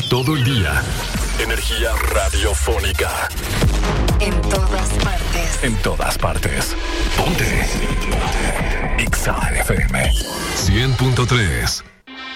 todo el día. Energía radiofónica. En todas partes. En todas partes. Ponte. Ponte. Exa FM 100.3.